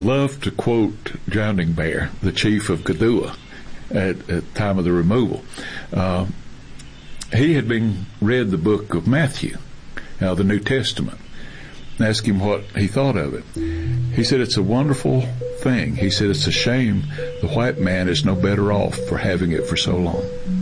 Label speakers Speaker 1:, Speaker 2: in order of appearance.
Speaker 1: Love to quote Drowning Bear, the chief of Kadua, at the time of the removal. He had been read the book of Matthew, the New Testament. Asked him what he thought of it. He said, it's a wonderful thing. He said, it's a shame the white man is no better off for having it for so long.